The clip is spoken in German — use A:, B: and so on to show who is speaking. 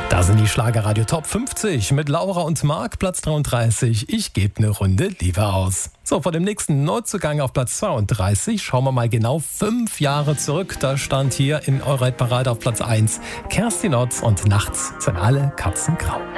A: Da sind die Schlagerradio Top 50 mit Laura und Marc, Platz 33. Ich gebe eine Runde Liebe aus. So, vor dem nächsten Neuzugang auf Platz 32 schauen wir mal genau 5 Jahre zurück. Da stand hier in eurer Parade auf Platz 1 Kerstin Otz und Nachts sind alle Katzen grau.